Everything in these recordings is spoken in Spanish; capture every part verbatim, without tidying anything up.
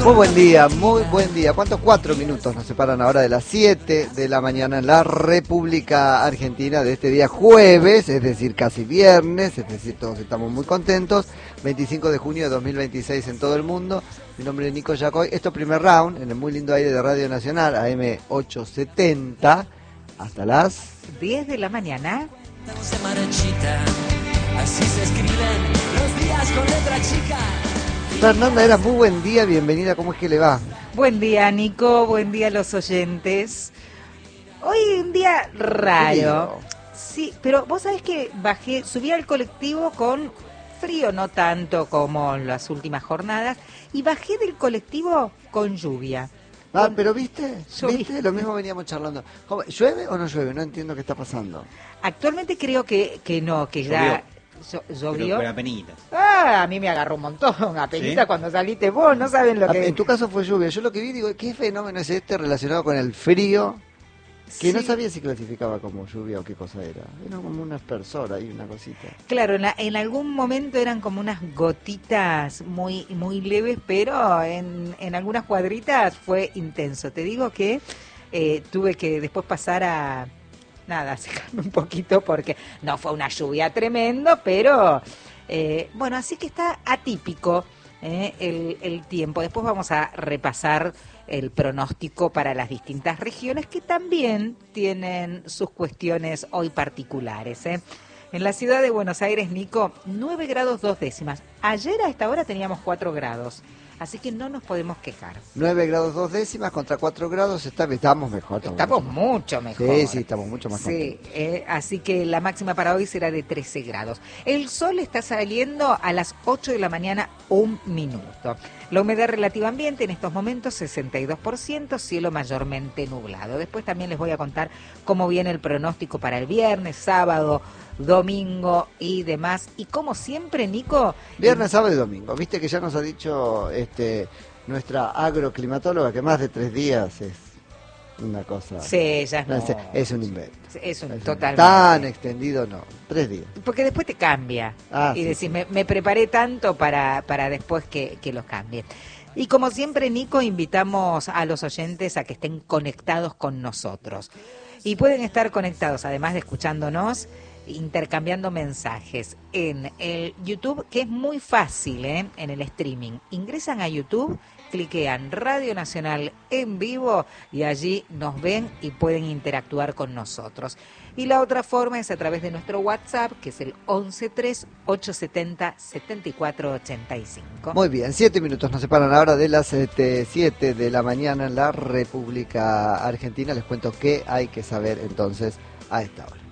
Muy buen día, muy buen día. ¿Cuántos? Cuatro minutos nos separan ahora de las siete de la mañana en la República Argentina de este día jueves, es decir, casi viernes, es decir, todos estamos muy contentos. veinticinco de junio de dos mil veintiséis en todo el mundo. Mi nombre es Nico Yacoy. Esto es Primer Round, en el muy lindo aire de Radio Nacional, A M ochocientos setenta, hasta las diez de la mañana. Así se escriben los días con letra chica. Fernanda Era, muy buen día, bienvenida, ¿cómo es que le va? Buen día, Nico, buen día a los oyentes. Hoy un día raro. Sí, pero vos sabés que bajé, subí al colectivo con frío, no tanto como las últimas jornadas, y bajé del colectivo con lluvia. Ah, Con... pero viste, Lluví. viste, lo mismo veníamos charlando. ¿Cómo? ¿Llueve o no llueve? No entiendo qué está pasando. Actualmente creo que, que no, que ya... ¿Llovió? Pero apenitas. Ah, a mí me agarró un montón, apenita ¿Sí? cuando saliste vos, no saben lo Ah, que... En tu caso fue lluvia. Yo lo que vi, digo, ¿qué fenómeno es este relacionado con el frío? Que Sí. no sabía si clasificaba como lluvia o qué cosa era. Era como un aspersor ahí, una cosita. Claro, en, la- en algún momento eran como unas gotitas muy muy leves, pero en, en algunas cuadritas fue intenso. Te digo que eh, tuve que después pasar a, nada, secarme un poquito porque no fue una lluvia tremendo, pero eh, bueno, así que está atípico eh, el, el tiempo. Después vamos a repasar el pronóstico para las distintas regiones que también tienen sus cuestiones hoy particulares. ¿eh? En la ciudad de Buenos Aires, Nico, nueve grados dos décimas. Ayer a esta hora teníamos cuatro grados, así que no nos podemos quejar. nueve grados dos décimas contra cuatro grados, está, estamos mejor. Estamos mucho mucho mejor. Sí, sí, estamos mucho más Sí, contentos. eh, así que la máxima para hoy será de trece grados. El sol está saliendo a las ocho de la mañana, un minuto. La humedad relativa ambiente en estos momentos sesenta y dos por ciento, cielo mayormente nublado. Después también les voy a contar cómo viene el pronóstico para el viernes, sábado, domingo y demás. Y como siempre, Nico... Viernes, sábado y domingo. Viste que ya nos ha dicho este nuestra agroclimatóloga que más de tres días es una cosa... Sí, ya No, no. es, es un invento. Es un Es un- totalmente. Tan extendido no, tres días. Porque después te cambia. Ah, y sí, decís, sí. Me, me preparé tanto para, para después que, que los cambie. Y como siempre, Nico, invitamos a los oyentes a que estén conectados con nosotros. Y pueden estar conectados, además de escuchándonos, intercambiando mensajes en el YouTube, que es muy fácil, ¿eh? En el streaming. Ingresan a YouTube, cliquean Radio Nacional en vivo y allí nos ven y pueden interactuar con nosotros. Y la otra forma es a través de nuestro WhatsApp, que es el once tres ochocientos setenta setenta y cuatro ochenta y cinco. Muy bien, siete minutos nos separan ahora de las este, siete de la mañana en la República Argentina. Les cuento qué hay que saber entonces a esta hora.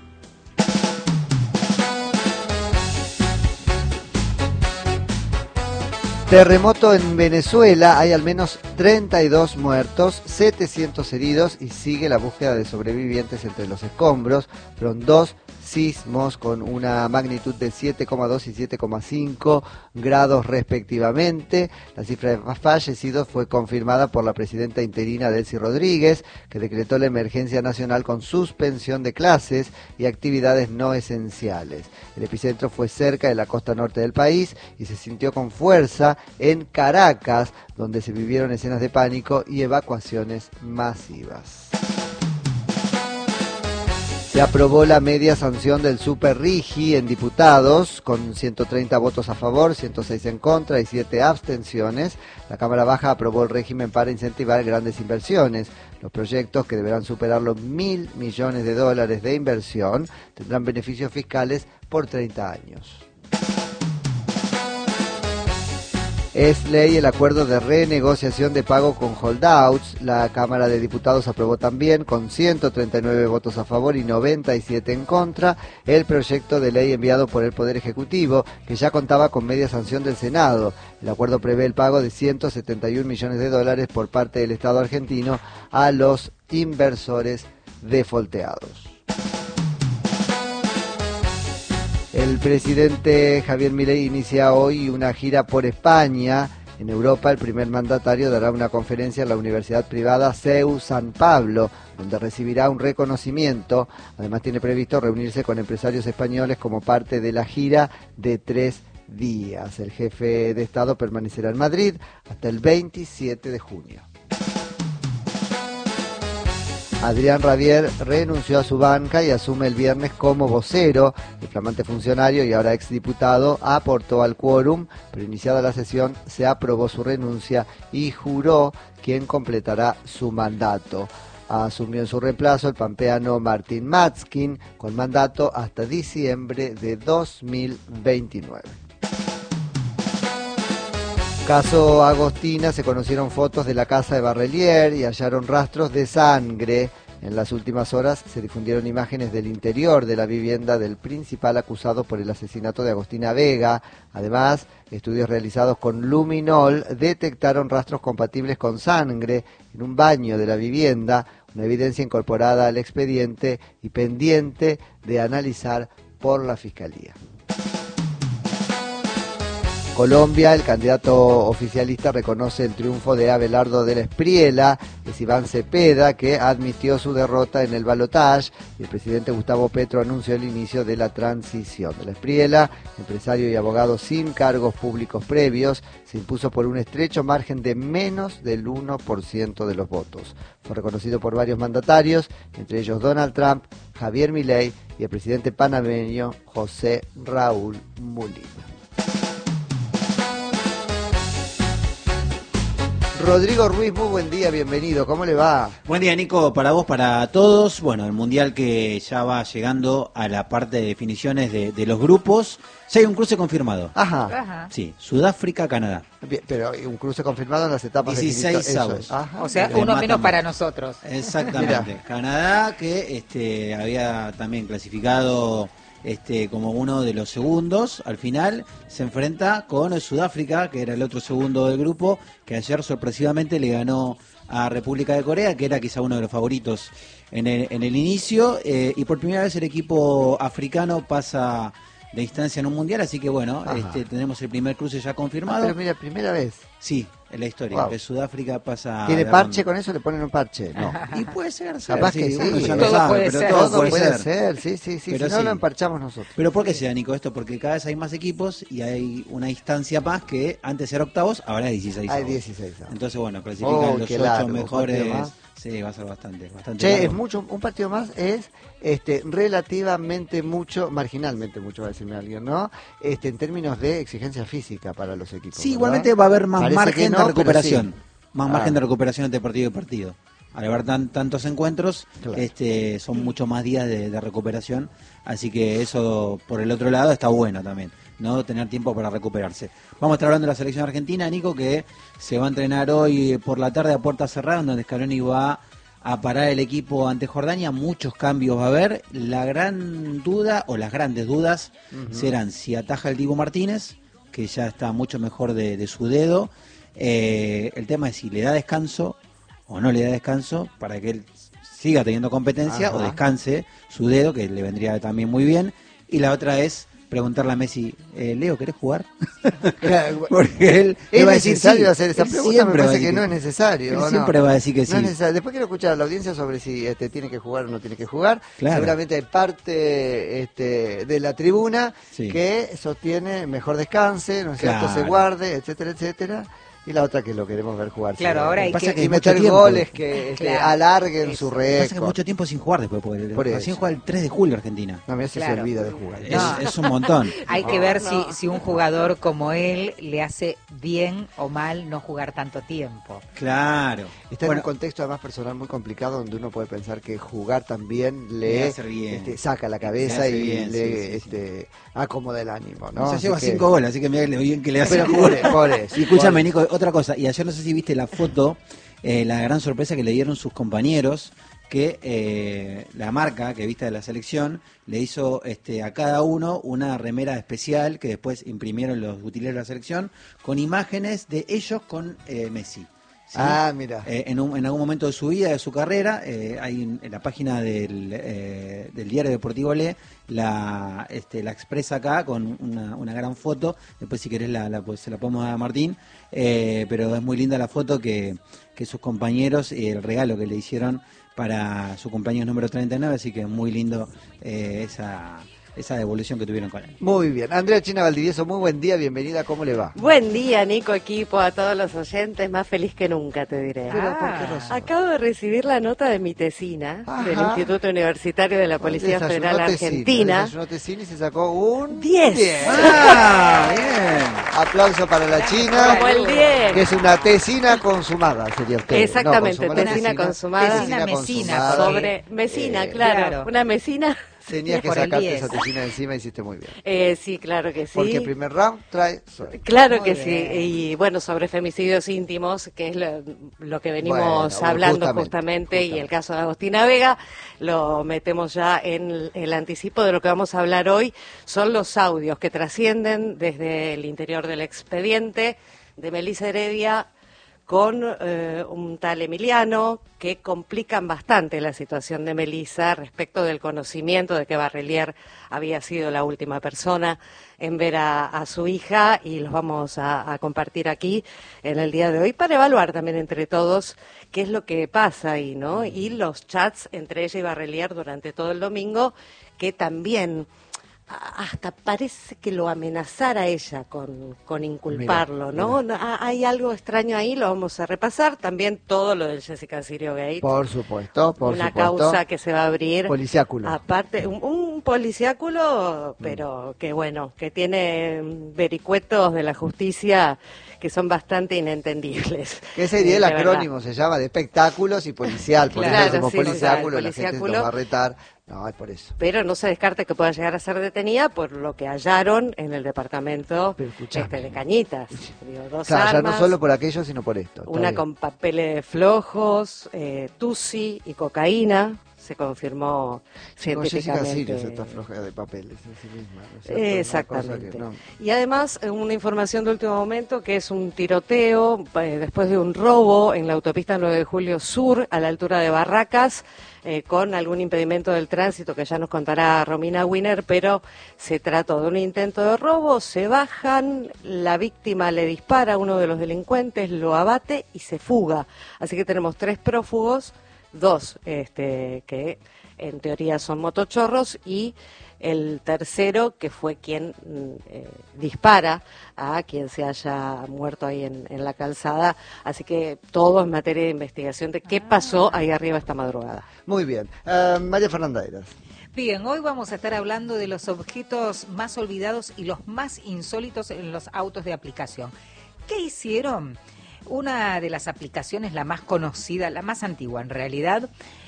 Terremoto en Venezuela, hay al menos treinta y dos muertos, setecientos heridos y sigue la búsqueda de sobrevivientes entre los escombros. Fueron dos sismos con una magnitud de siete coma dos y siete coma cinco grados respectivamente. La cifra de fallecidos fue confirmada por la presidenta interina Delcy Rodríguez, que decretó la emergencia nacional con suspensión de clases y actividades no esenciales. El epicentro fue cerca de la costa norte del país y se sintió con fuerza en Caracas, donde se vivieron escenas de pánico y evacuaciones masivas. Se aprobó la media sanción del Super Rigi en diputados, con ciento treinta votos a favor, ciento seis en contra y siete abstenciones. La Cámara Baja aprobó el régimen para incentivar grandes inversiones. Los proyectos, que deberán superar los mil millones de dólares de inversión, tendrán beneficios fiscales por treinta años. Es ley el acuerdo de renegociación de pago con holdouts. La Cámara de Diputados aprobó también, con ciento treinta y nueve votos a favor y noventa y siete en contra, el proyecto de ley enviado por el Poder Ejecutivo, que ya contaba con media sanción del Senado. El acuerdo prevé el pago de ciento setenta y un millones de dólares por parte del Estado argentino a los inversores defolteados. El presidente Javier Milei inicia hoy una gira por España. En Europa, el primer mandatario dará una conferencia en la Universidad Privada C E U San Pablo, donde recibirá un reconocimiento. Además, tiene previsto reunirse con empresarios españoles como parte de la gira de tres días. El jefe de Estado permanecerá en Madrid hasta el veintisiete de junio. Adrián Rabier renunció a su banca y asume el viernes como vocero. El flamante funcionario y ahora exdiputado aportó al quórum, pero iniciada la sesión se aprobó su renuncia y juró quien completará su mandato. Asumió en su reemplazo el pampeano Martín Matzkin, con mandato hasta diciembre de dos mil veintinueve. Caso Agostina, se conocieron fotos de la casa de Barrelier y hallaron rastros de sangre. En las últimas horas se difundieron imágenes del interior de la vivienda del principal acusado por el asesinato de Agostina Vega. Además, estudios realizados con luminol detectaron rastros compatibles con sangre en un baño de la vivienda, una evidencia incorporada al expediente y pendiente de analizar por la Fiscalía. Colombia, el candidato oficialista reconoce el triunfo de Abelardo de la Espriella. Es Iván Cepeda, que admitió su derrota en el balotaje, y el presidente Gustavo Petro anunció el inicio de la transición. De la Espriella, empresario y abogado sin cargos públicos previos, se impuso por un estrecho margen de menos del uno por ciento de los votos. Fue reconocido por varios mandatarios, entre ellos Donald Trump, Javier Milei y el presidente panameño José Raúl Mulino. Rodrigo Ruiz, muy buen día, bienvenido, ¿cómo le va? Buen día, Nico, para vos, para todos. Bueno, el Mundial que ya va llegando a la parte de definiciones de, de los grupos. Sí, hay un cruce confirmado. Ajá. Ajá. Sí, Sudáfrica, Canadá. Bien, pero un cruce confirmado en las etapas dieciséis avos. O sea, Pero uno mata menos más. para nosotros. Exactamente. Canadá, que este había también clasificado este como uno de los segundos, al final se enfrenta con Sudáfrica, que era el otro segundo del grupo, que ayer sorpresivamente le ganó a República de Corea, que era quizá uno de los favoritos en el, en el inicio, eh, y por primera vez el equipo africano pasa de instancia en un mundial, así que bueno, este, tenemos el primer cruce ya confirmado. Ah, pero mira, primera vez. Sí, en la historia, Wow. que Sudáfrica pasa... ¿Tiene de parche ronda. con eso? ¿Le ponen un parche? No. Y puede ser, ser Capaz sí, que sí. uno ya no Todo sabe, puede pero ser. todo, Todo puede, puede ser. ser, sí, sí, sí. Pero Si no, sí. lo emparchamos nosotros. Pero ¿por qué se da, Nico, esto? Porque cada vez hay más equipos y hay una distancia más que antes era octavos, ahora es dieciséis. Hay avos. dieciséis. avos. Entonces, bueno, clasifican Oh, los qué ocho largo, un mejores. partido más. Sí, va a ser bastante, bastante Che, largo. es mucho, un partido más es este relativamente mucho, marginalmente mucho, va a decirme alguien, ¿no? Este, en términos de exigencia física para los equipos. Sí, ¿verdad? igualmente va a haber más Parece que margen no, de pero recuperación. sí. Más Ah. margen de recuperación entre partido y partido. Al haber tan, tantos encuentros, Claro. este, son mucho más días de, de recuperación, así que eso por el otro lado está bueno también, no tener tiempo para recuperarse. Vamos a estar hablando de la selección argentina, Nico, que se va a entrenar hoy por la tarde a puerta cerrada, donde Scaloni va a parar el equipo ante Jordania. Muchos cambios va a haber. La gran duda, o las grandes dudas, Ujú. serán si ataja el Dibu Martínez, que ya está mucho mejor de, de su dedo. Eh, el tema es si le da descanso o no le da descanso para que él siga teniendo competencia. Ajá. O descanse su dedo, que le vendría también muy bien. Y la otra es preguntarle a Messi, eh, Leo, ¿querés jugar? Claro, Porque él ¿es le va a decir necesario sí. hacer esa Él pregunta? Me siempre va a parece que decir no es necesario. él ¿o no? siempre va a decir que sí. No es necesario. Después quiero escuchar a la audiencia sobre si este, tiene que jugar o no tiene que jugar. Claro. Seguramente hay parte este, de la tribuna Sí. que sostiene mejor descanse, ¿no es cierto? Claro. Se guarde, etcétera, etcétera. Y la otra que lo queremos ver jugar. Claro, sí. ahora hay Pasa que- que y hay mucho meter tiempo. goles que este, Claro. alarguen Eso. su Pasa que récord. mucho tiempo sin jugar después, porque Por recién eso. juega el tres de julio Argentina. No, mira si se Claro. olvida de jugar. Es, No. es un montón. Hay que ver si, si un jugador como él le hace bien o mal no jugar tanto tiempo. Claro. Está en Bueno, un contexto además personal muy complicado donde uno puede pensar que jugar también Le le, hace bien. este, saca la cabeza Le hace y bien, le sí, sí, sí. este, acomoda el ánimo, ¿no? ya Así lleva que- cinco goles, así que mira lo bien que le hace. Pero por, por eso. Y escúchame, por- Nico, otra cosa. Y ayer no sé si viste la foto, eh, la gran sorpresa que le dieron sus compañeros, que eh, la marca que viste de la selección le hizo este, a cada uno una remera especial que después imprimieron los utileros de la selección con imágenes de ellos con eh, Messi. ¿sí? Ah, mira. Eh, en, un- en algún momento de su vida, de su carrera, eh, hay en, en la página del, eh, del diario Deportivo Le, la, este, la expresa acá con una, una gran foto. Después, si querés, la, la, pues, se la podemos dar a Martín. Eh, pero es muy linda la foto que, que sus compañeros, y el regalo que le hicieron para su cumpleaños número treinta y nueve. Así que es muy lindo eh, esa, esa devolución que tuvieron con él. Muy bien. Andrea China Valdivieso, muy buen día, bienvenida, ¿cómo le va? Buen día, Nico, equipo, a todos los oyentes, más feliz que nunca, te diré. Pero, ¿por Ah. qué razón? Acabo de recibir la nota de mi tesina Ajá. del Instituto Universitario de la Policía Desayunó Federal Tessina, Argentina. Desayunó Tessina y se sacó un diez. ¡Ah! Bien. Aplauso para la China, Como el diez. que es una tesina consumada, sería usted. Exactamente, No, consumada, tesina consumada. Tesina mesina, consumada. Sobre mesina, Eh, claro, claro. una mesina. Tenías que por el sacarte diez. esa tesina encima, hiciste muy bien. Eh, sí, claro que sí. Porque el primer round trae suerte. Claro Muy que bien. sí, y bueno, sobre femicidios íntimos, que es lo, lo que venimos Bueno, hablando justamente, justamente, y justamente. el caso de Agostina Vega, lo metemos ya en el anticipo de lo que vamos a hablar hoy, son los audios que trascienden desde el interior del expediente de Melissa Heredia con eh, un tal Emiliano, que complican bastante la situación de Melissa respecto del conocimiento de que Barrelier había sido la última persona en ver a, a su hija, y los vamos a, a compartir aquí en el día de hoy para evaluar también entre todos qué es lo que pasa ahí, ¿no? Y los chats entre ella y Barrelier durante todo el domingo, que también hasta parece que lo amenazara ella con, con inculparlo, Mira, ¿no? No, ha- Hay algo extraño ahí, lo vamos a repasar. También todo lo del Jessica Sirio Gate. Por supuesto, por una supuesto. causa que se va a abrir. Policiáculo. Aparte, un, un policiáculo, pero que bueno, que tiene vericuetos de la justicia que son bastante inentendibles. Que sería el Eh, de verdad. acrónimo, se llama de espectáculos y policial. Por Claro, eso decimos sí, sí, policiáculo, el la gente policiáculo. nos va a retar. No, es por eso. Pero no se descarta que pueda llegar a ser detenida por lo que hallaron en el departamento Pero escuchame. este, de Cañitas. Digo, dos Claro, ya no armas, solo por aquello, sino por esto. Está una bien. con papeles flojos, eh, tusi y cocaína. Se confirmó Sí, con Jessica científicamente. Sirius está floja de papeles en sí misma. ¿no es cierto? Una Exactamente. cosa que no- Y además, eh, una información de último momento, que es un tiroteo eh, después de un robo en la autopista nueve de julio Sur, a la altura de Barracas, eh, con algún impedimento del tránsito que ya nos contará Romina Wiener, pero se trató de un intento de robo. Se bajan, la víctima le dispara a uno de los delincuentes, lo abate y se fuga. Así que tenemos tres prófugos, dos este, que en teoría son motochorros, y el tercero que fue quien mm, eh, dispara a quien se haya muerto ahí en, en la calzada. Así que todo en materia de investigación de qué pasó ahí arriba esta madrugada. Muy bien. Ah, María Fernanda Eras. Bien, hoy vamos a estar hablando de los objetos más olvidados y los más insólitos en los autos de aplicación. ¿Qué hicieron? Una de las aplicaciones, la más conocida, la más antigua en realidad,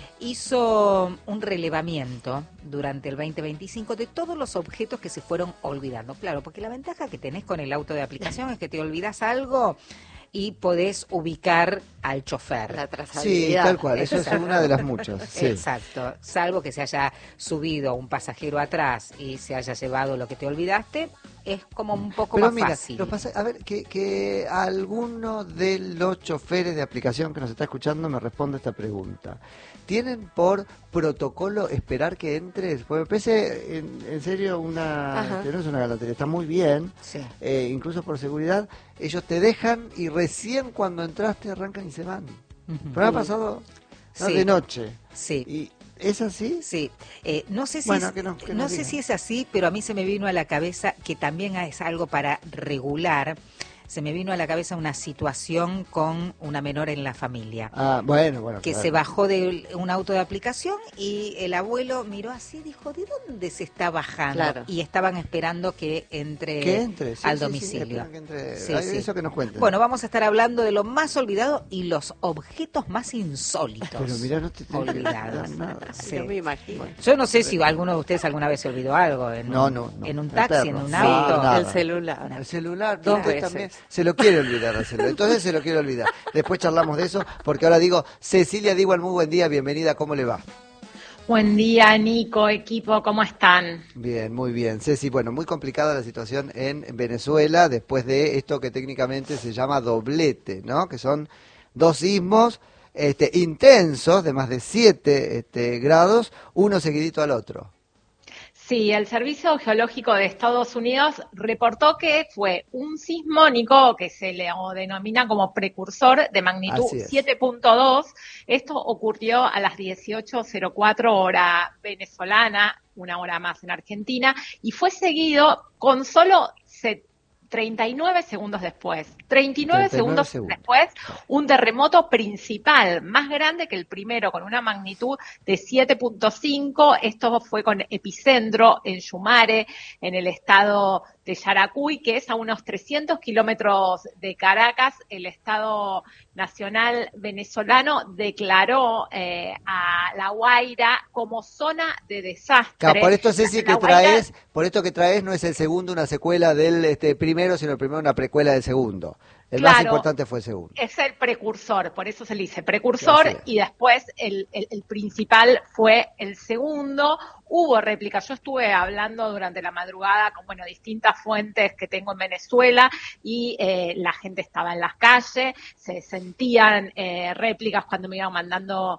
hizo un relevamiento durante el veinte veinticinco de todos los objetos que se fueron olvidando. Claro, porque la ventaja que tenés con el auto de aplicación es que te olvidas algo y podés ubicar al chofer. La Sí, trazabilidad. tal cual. Eso es Exacto. una de las muchas. Sí. Exacto, salvo que se haya subido un pasajero atrás y se haya llevado lo que te olvidaste, es como un poco Pero más mira, fácil. lo pasa- a ver, que, que alguno de los choferes de aplicación que nos está escuchando me responda esta pregunta. ¿Tienen por protocolo esperar que entres? Porque me parece, en, en serio, una, Ajá. este, no es una galantería, está muy bien, Sí. eh, incluso por seguridad. Ellos te dejan y recién cuando entraste arrancan y se van. Ujú. Pero me ha pasado ¿no? Sí. de noche. Sí. ¿Y es así? Sí, eh, no sé si Bueno, es, que no- que no nos sé digan. si es así, pero a mí se me vino a la cabeza que también es algo para regular. Se me vino a la cabeza una situación con una menor en la familia. Ah, bueno, bueno. Que claro. se bajó de un auto de aplicación y el abuelo miró así y dijo, ¿de dónde se está bajando? Claro. Y estaban esperando que entre, Que entre, sí, al sí, sí, domicilio. esperan que entre. Sí, Ay, sí. Eso que nos cuenten. Bueno, vamos a estar hablando de lo más olvidado y los objetos más insólitos. Pero mira, no te tengo que olvidados. dar nada. Sí. No me imagino. Yo no sé si alguno de ustedes alguna vez se olvidó algo en, No, un, no, no. en un El taxi, en perro. un No, auto. nada. El celular. El celular, Dos usted veces. también se lo quiere olvidar al celular. Entonces se lo quiere olvidar. Después charlamos de eso, porque ahora digo, Cecilia Digual, muy buen día, bienvenida, ¿cómo le va? Buen día, Nico, equipo, ¿cómo están? Bien, muy bien. Ceci, bueno, muy complicada la situación en Venezuela después de esto que técnicamente se llama doblete, ¿no? Que son dos sismos este, intensos de más de siete este, grados, uno seguidito al otro. Sí, el Servicio Geológico de Estados Unidos reportó que fue un sismo, Nico, que se le denomina como precursor de magnitud siete punto dos. Esto ocurrió a las dieciocho cero cuatro hora venezolana, una hora más en Argentina, y fue seguido con solo treinta y nueve segundos después. treinta y nueve segundos, segundos después, un terremoto principal, más grande que el primero, con una magnitud de siete punto cinco. Esto fue con epicentro en Yumare, en el estado de Yaracuy, que es a unos trescientos kilómetros de Caracas. El Estado Nacional venezolano declaró eh, a La Guaira como zona de desastre. Claro, por esto, Ceci, que traes, por esto que traes no es el segundo una secuela del este primero, sino el primero una precuela del segundo. El claro, más importante fue el segundo. Es el precursor, por eso se le dice precursor, y después el, el, el principal fue el segundo. Hubo réplicas. Yo estuve hablando durante la madrugada con, bueno, distintas fuentes que tengo en Venezuela y eh, la gente estaba en las calles, se sentían eh, réplicas cuando me iban mandando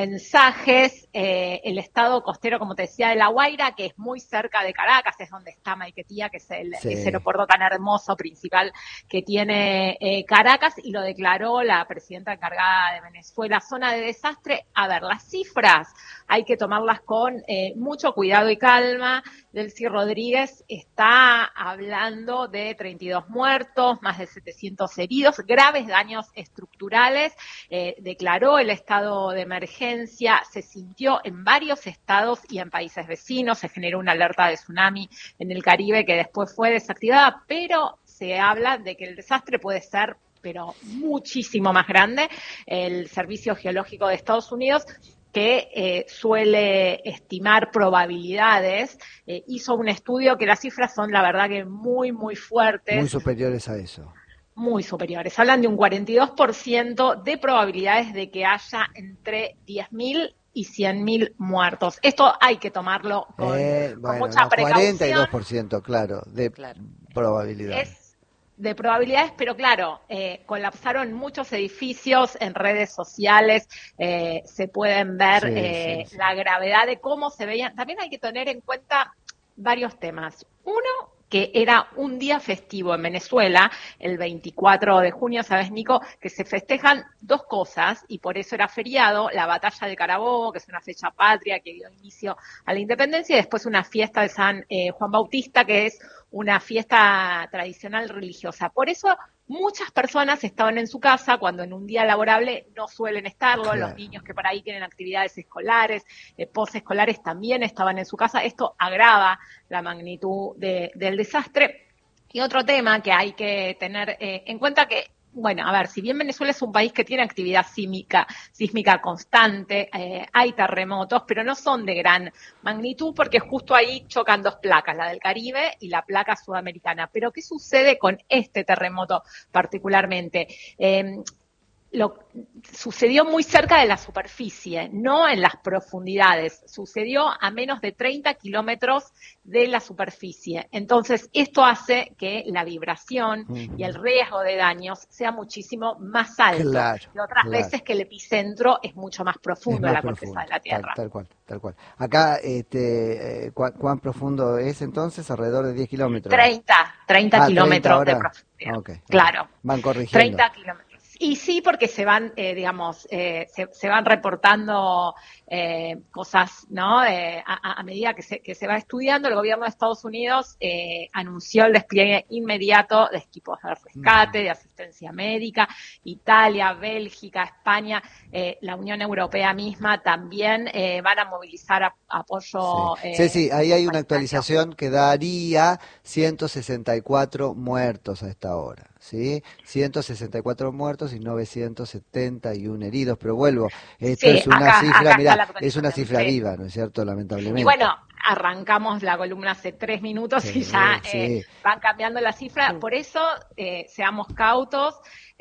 mensajes. Eh, el estado costero, como te decía, de La Guaira, que es muy cerca de Caracas, es donde está Maiquetía, que es el, sí. ese aeropuerto tan hermoso principal que tiene eh, Caracas, y lo declaró la presidenta encargada de Venezuela, zona de desastre. A ver, las cifras hay que tomarlas con eh, mucho cuidado y calma. Delcy Rodríguez está hablando de treinta y dos muertos, más de setecientos heridos, graves daños estructurales. Eh, declaró el estado de emergencia, se sintió en varios estados y en países vecinos, se generó una alerta de tsunami en el Caribe que después fue desactivada, pero se habla de que el desastre puede ser pero muchísimo más grande. El Servicio Geológico de Estados Unidos, que eh, suele estimar probabilidades, eh, hizo un estudio que las cifras son, la verdad, que muy, muy fuertes. Muy superiores a eso. Muy superiores. Hablan de un cuarenta y dos por ciento de probabilidades de que haya entre diez mil y cien mil muertos. Esto hay que tomarlo con, eh, bueno, con mucha no, precaución. cuarenta y dos por ciento, claro, de claro. probabilidades. Es de probabilidades, pero claro, eh, colapsaron muchos edificios en redes sociales, eh, se pueden ver sí, eh, sí, sí. la gravedad de cómo se veían. También hay que tener en cuenta varios temas. Uno, que era un día festivo en Venezuela, el veinticuatro de junio, ¿sabes, Nico? Que se festejan dos cosas, y por eso era feriado: la batalla de Carabobo, que es una fecha patria que dio inicio a la independencia, y después una fiesta de San eh, Juan Bautista, que es una fiesta tradicional religiosa. Por eso muchas personas estaban en su casa, cuando en un día laborable no suelen estarlo. Claro. Los niños que por ahí tienen actividades escolares, eh, posescolares, también estaban en su casa. Esto agrava la magnitud de, del desastre. Y otro tema que hay que tener eh, en cuenta, que bueno, a ver, si bien Venezuela es un país que tiene actividad sísmica, sísmica constante, eh, hay terremotos, pero no son de gran magnitud, porque justo ahí chocan dos placas, la del Caribe y la placa sudamericana. Pero ¿qué sucede con este terremoto particularmente? Eh, Lo, sucedió muy cerca de la superficie, no en las profundidades. Sucedió a menos de treinta kilómetros de la superficie. Entonces, esto hace que la vibración uh-huh. y el riesgo de daños sea muchísimo más alto. Claro, y otras claro. veces que el epicentro es mucho más profundo en la profundo, corteza de la Tierra. Tal, tal cual, tal cual. Acá, este, eh, ¿cuán, ¿cuán profundo es entonces? Alrededor de diez kilómetros. treinta, treinta ah, kilómetros treinta de profundidad. Okay. Claro. Van corrigiendo. treinta kilómetros. Y sí, porque se van, eh, digamos, eh, se, se van reportando eh, cosas, ¿no? Eh, a, a medida que se, que se va estudiando. El gobierno de Estados Unidos eh, anunció el despliegue inmediato de equipos de rescate, de asistencia médica. Italia, Bélgica, España, eh, la Unión Europea misma también eh, van a movilizar a, apoyo. Sí, eh, sí, sí, ahí hay una actualización que daría ciento sesenta y cuatro muertos a esta hora. ¿Sí? ciento sesenta y cuatro muertos y novecientos setenta y uno heridos, pero vuelvo, esto sí, es una acá, cifra, acá mira, es una cifra sí. viva, ¿no es cierto? Lamentablemente. Y bueno, arrancamos la columna hace tres minutos sí, y ya sí. eh, van cambiando la cifra, sí. Por eso eh, seamos cautos.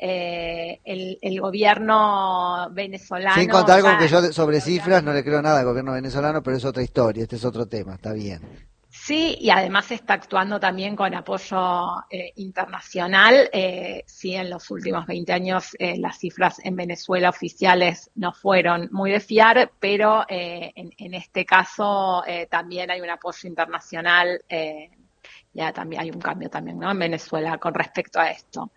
Eh, el, el gobierno venezolano... Sin contar ya, con que yo sobre cifras no le creo nada al gobierno venezolano, pero es otra historia, este es otro tema, está bien. Sí, y además está actuando también con apoyo eh, internacional. Eh, sí, en los últimos veinte años eh, las cifras en Venezuela oficiales no fueron muy de fiar, pero eh, en, en este caso eh, también hay un apoyo internacional. Eh, ya también hay un cambio también, ¿no? En Venezuela con respecto a esto.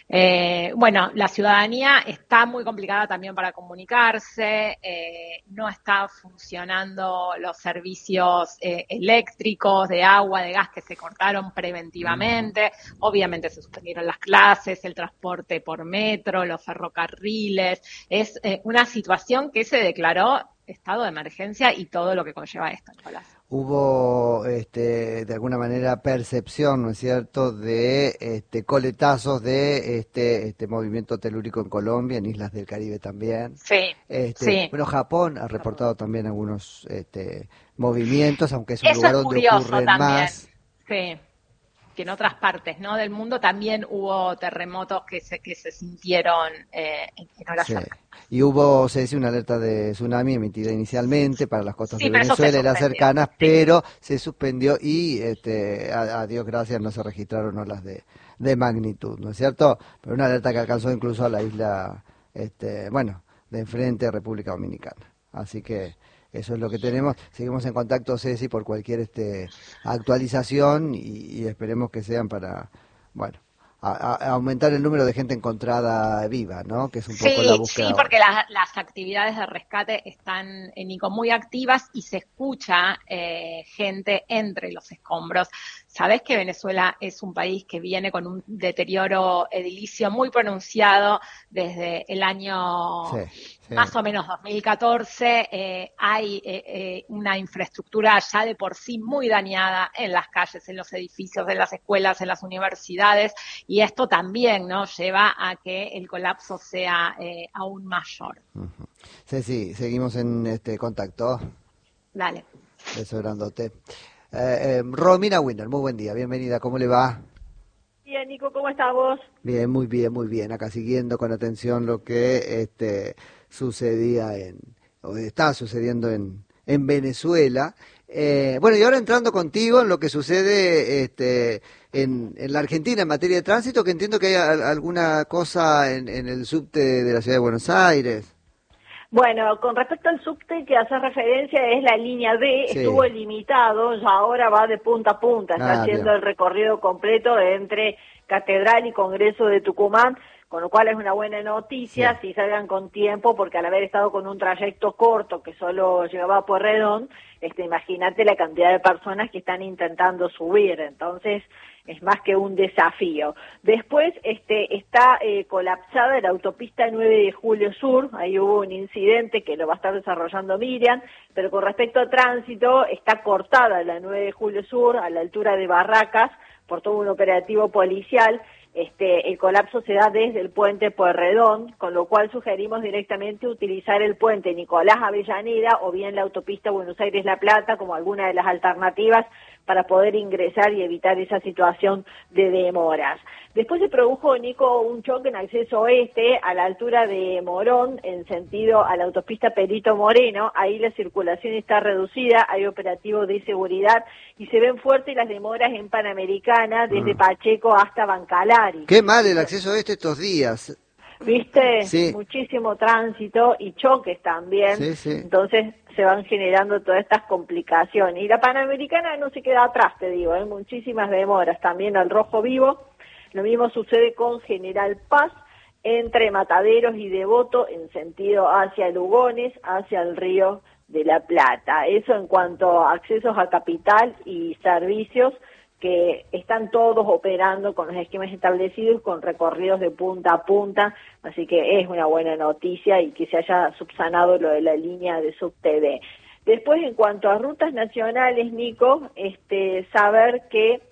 Eh, bueno, la ciudadanía está muy complicada también para comunicarse, eh, no están funcionando los servicios eh, eléctricos, de agua, de gas que se cortaron preventivamente, obviamente se suspendieron las clases, el transporte por metro, los ferrocarriles, es eh, una situación que se declaró estado de emergencia y todo lo que conlleva esto, Nicolás. Hubo, este, de alguna manera, percepción, ¿no es cierto?, de este, coletazos de este, este movimiento telúrico en Colombia, en Islas del Caribe también. Sí, este, sí. Bueno, Japón ha reportado también algunos este, movimientos, aunque es un Eso lugar es donde curioso ocurren también. más. Sí. Que en otras partes, ¿no?, del mundo también hubo terremotos que se que se sintieron eh, en, en horas Sí. cercanas. Y hubo, se dice, una alerta de tsunami emitida inicialmente para las costas Sí, de pero eso se Venezuela y las suspendió, cercanas, sí. pero se suspendió y este, a, a Dios gracias no se registraron olas de, de magnitud, ¿no es cierto? Pero una alerta que alcanzó incluso a la isla, este, bueno, de enfrente, República Dominicana. Así que eso es lo que tenemos. Seguimos en contacto, Ceci, por cualquier este, actualización y, y esperemos que sean para, bueno, A, a aumentar el número de gente encontrada viva, ¿no? Que es un poco la Sí, búsqueda. sí, porque la, las actividades de rescate están en Nico muy activas y se escucha eh, gente entre los escombros. Sabés que Venezuela es un país que viene con un deterioro edilicio muy pronunciado desde el año Sí, sí. más o menos dos mil catorce. Eh, hay eh, eh, una infraestructura ya de por sí muy dañada en las calles, en los edificios, en las escuelas, en las universidades. Y esto también, ¿no?, lleva a que el colapso sea eh, aún mayor. Uh-huh. Sí, sí, seguimos en este contacto. Dale. Beso grandote. Eh, eh, Romina Winner, muy buen día, bienvenida, ¿cómo le va? Bien, Nico, ¿cómo estás vos? Bien, muy bien, muy bien. Acá siguiendo con atención lo que este sucedía en, o está sucediendo en, en Venezuela. Eh, bueno, y ahora entrando contigo en lo que sucede este, en, en la Argentina en materia de tránsito, que entiendo que hay a, alguna cosa en, en el subte de la ciudad de Buenos Aires. Bueno, con respecto al subte que hace referencia es la línea D, Sí. Estuvo limitado, ya ahora va de punta a punta, está Ah, haciendo bien. el recorrido completo entre Catedral y Congreso de Tucumán, con lo cual es una buena noticia, Sí. si salgan con tiempo, porque al haber estado con un trayecto corto que solo llegaba a Pueyrredón, este, imagínate la cantidad de personas que están intentando subir, entonces es más que un desafío. Después este, está eh, colapsada la autopista nueve de julio Sur, ahí hubo un incidente que lo va a estar desarrollando Miriam, pero con respecto a tránsito está cortada la nueve de julio Sur a la altura de Barracas por todo un operativo policial. Este, el colapso se da desde el puente Pueyrredón, con lo cual sugerimos directamente utilizar el puente Nicolás Avellaneda o bien la autopista Buenos Aires-La Plata como alguna de las alternativas para poder ingresar y evitar esa situación de demoras. Después se produjo, Nico, un choque en acceso oeste a la altura de Morón, en sentido a la autopista Perito Moreno. Ahí la circulación está reducida, hay operativo de seguridad y se ven fuertes las demoras en Panamericana, desde Ah. Pacheco hasta Bancalari. Qué mal el acceso a este estos días. ¿Viste? Sí. Muchísimo tránsito y choques también. Sí, sí. Entonces se van generando todas estas complicaciones. Y la Panamericana no se queda atrás, te digo, hay muchísimas demoras. También al Rojo Vivo. Lo mismo sucede con General Paz, entre Mataderos y Devoto, en sentido hacia Lugones, hacia el Río de la Plata. Eso en cuanto a accesos a capital y servicios, que están todos operando con los esquemas establecidos, con recorridos de punta a punta, así que es una buena noticia y que se haya subsanado lo de la línea de subte D. Después, en cuanto a rutas nacionales, Nico, este, saber que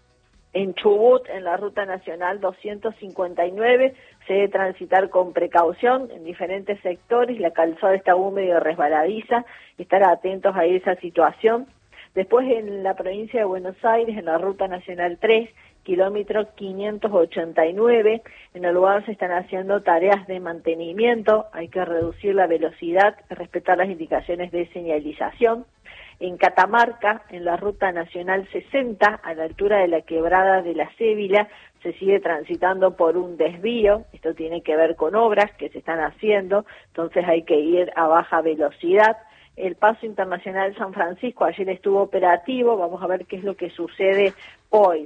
en Chubut, en la ruta nacional doscientos cincuenta y nueve, se debe transitar con precaución en diferentes sectores, la calzada está húmeda y resbaladiza, estar atentos a esa situación. Después en la provincia de Buenos Aires, en la ruta nacional tres, kilómetro quinientos ochenta y nueve, en el lugar se están haciendo tareas de mantenimiento, hay que reducir la velocidad, respetar las indicaciones de señalización. En Catamarca, en la Ruta Nacional sesenta, a la altura de la quebrada de la Cébila, se sigue transitando por un desvío. Esto tiene que ver con obras que se están haciendo, entonces hay que ir a baja velocidad. El Paso Internacional San Francisco ayer estuvo operativo, vamos a ver qué es lo que sucede hoy.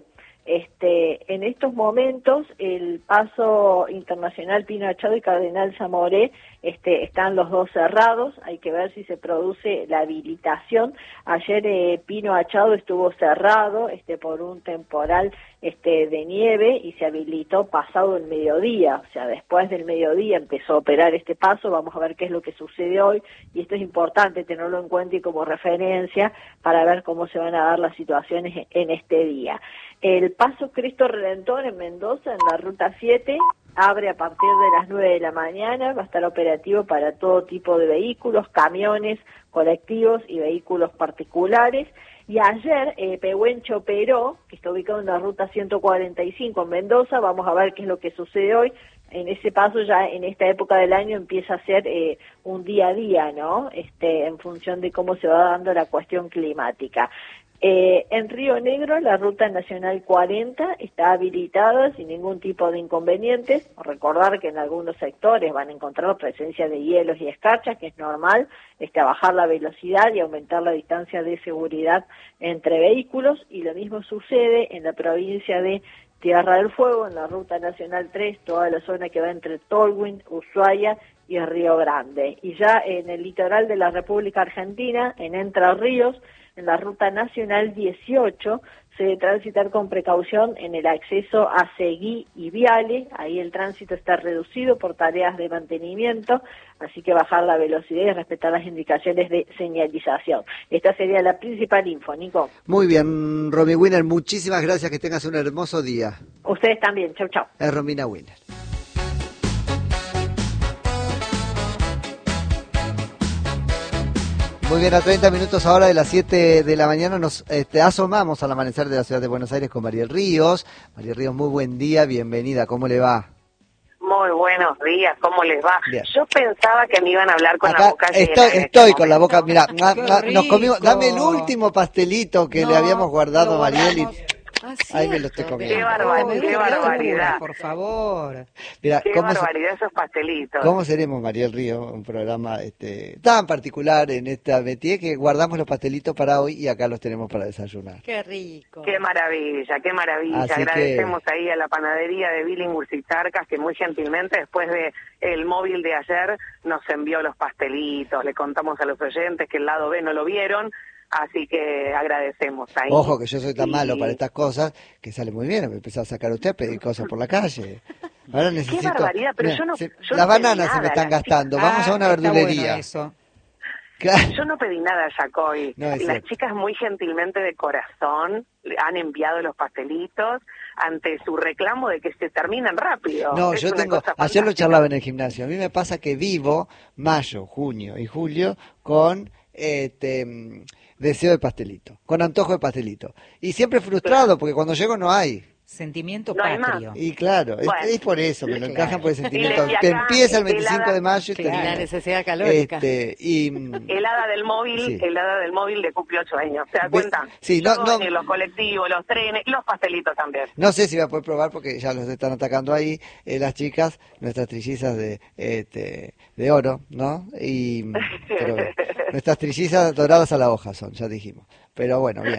Este, en estos momentos el Paso Internacional Pino Achado y Cardenal Zamoré este, están los dos cerrados, hay que ver si se produce la habilitación. Ayer eh, Pino Achado estuvo cerrado este, por un temporal este, de nieve y se habilitó pasado el mediodía, o sea, después del mediodía empezó a operar este paso. Vamos a ver qué es lo que sucede hoy, y esto es importante tenerlo en cuenta y como referencia para ver cómo se van a dar las situaciones en este día. El Paso Cristo Redentor en Mendoza, en la Ruta siete, abre a partir de las nueve de la mañana, va a estar operativo para todo tipo de vehículos, camiones, colectivos y vehículos particulares. Y ayer, eh, Pehuencho Peró, que está ubicado en la Ruta ciento cuarenta y cinco en Mendoza, vamos a ver qué es lo que sucede hoy. En ese paso ya en esta época del año empieza a ser eh, un día a día, ¿no? Este, en función de cómo se va dando la cuestión climática. Eh, en Río Negro, la Ruta Nacional cuarenta está habilitada sin ningún tipo de inconvenientes. Recordar que en algunos sectores van a encontrar presencia de hielos y escarchas, que es normal, este, a bajar la velocidad y aumentar la distancia de seguridad entre vehículos. Y lo mismo sucede en la provincia de Tierra del Fuego, en la Ruta Nacional tres, toda la zona que va entre Tolwyn, Ushuaia y Río Grande. Y ya en el litoral de la República Argentina, en Entre Ríos, en la Ruta Nacional dieciocho, se debe transitar con precaución en el acceso a Seguí y Viale. Ahí el tránsito está reducido por tareas de mantenimiento, así que bajar la velocidad y respetar las indicaciones de señalización. Esta sería la principal info, Nico. Muy bien, Romy Wiener, muchísimas gracias, que tengas un hermoso día. Ustedes también, chau chau. Es Romina Wiener. Muy bien, a treinta minutos ahora de las siete de la mañana nos este, asomamos al amanecer de la ciudad de Buenos Aires con Mariel Ríos. Mariel Ríos, muy buen día, bienvenida, ¿cómo le va? Muy buenos días, ¿cómo les va? Bien. Yo pensaba que me iban a hablar con Acá la boca llena. Estoy, en estoy este con la boca, momento. mira, nos comimos, dame el último pastelito que No, le habíamos guardado lo a Mariel y guardamos. Ah, ahí me lo estoy comiendo. Qué barbaridad, Ay, qué barbaridad. Por favor. Mira, Qué ¿cómo, se- barbaridad esos pastelitos. ¿cómo seremos, Mariel Ríos? Un programa este, tan particular en esta métier que guardamos los pastelitos para hoy y acá los tenemos para desayunar. Qué rico. Qué maravilla, qué maravilla. Así que- Agradecemos ahí a la panadería de Billinghurst y Charcas, que muy gentilmente después de el móvil de ayer nos envió los pastelitos. Le contamos a los oyentes que el lado B no lo vieron, así que agradecemos ahí. Ojo que yo soy tan Y- malo para estas cosas que sale muy bien, me empezó a sacar usted a pedir cosas por la calle. Ahora necesito... barbaridad, pero Mira, yo no- se- yo no las pedí bananas se nada, me están las gastando, vamos Ah, a una está verdulería. bueno eso. Claro. Yo no pedí nada, Jacoy. No, es Las cierto. chicas muy gentilmente de corazón le han enviado los pastelitos ante su reclamo de que se terminan rápido. No, Es yo una tengo, cosa ayer lo fantástica. charlaba en el gimnasio, a mí me pasa que vivo mayo, junio y julio con este mm, deseo de pastelito, con antojo de pastelito. Y siempre frustrado porque cuando llego no hay. Sentimiento No hay patrio. Y claro, es, Bueno. es por eso, me lo Claro. encajan por el sentimiento. Y le- y Que acá, empieza el helada- veinticinco de mayo y Claro. termina. La necesidad calórica. Este, y, mm, El hada del móvil, Sí. el hada del móvil de cumple ocho años. ¿Se da Ve- cuenta? sí, no, Todo no- en los colectivos, los trenes, los pastelitos también. no sé si voy a poder probar porque ya los están atacando ahí eh, las chicas, nuestras trillizas de este, de oro, ¿no? Y mm, pero, nuestras trillizas doradas a la hoja son, ya dijimos. Pero bueno, bien.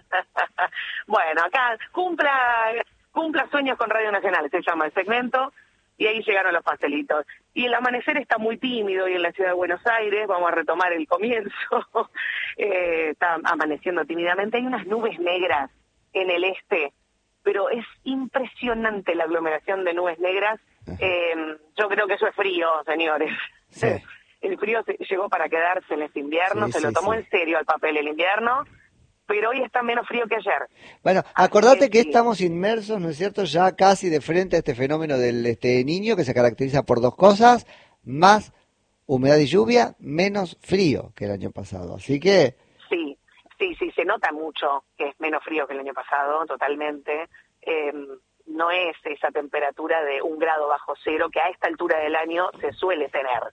Bueno, acá cumpla, cumpla sueños con Radio Nacional, se llama el segmento, y ahí llegaron los pastelitos. Y el amanecer está muy tímido y en la ciudad de Buenos Aires, vamos a retomar el comienzo, eh, está amaneciendo tímidamente, hay unas nubes negras en el este, pero es impresionante la aglomeración de nubes negras. Eh, yo creo que eso es frío, señores. Sí. El frío se- llegó para quedarse en este invierno, Sí, se lo sí, tomó sí. en serio al papel el invierno, pero hoy está menos frío que ayer. Bueno, Así acordate que que sí. estamos inmersos, ¿no es cierto?, ya casi de frente a este fenómeno del este niño que se caracteriza por dos cosas, más humedad y lluvia, menos frío que el año pasado. Así que, Sí, sí, sí, se nota mucho que es menos frío que el año pasado, totalmente. Eh, no es esa temperatura de un grado bajo cero que a esta altura del año se suele tener.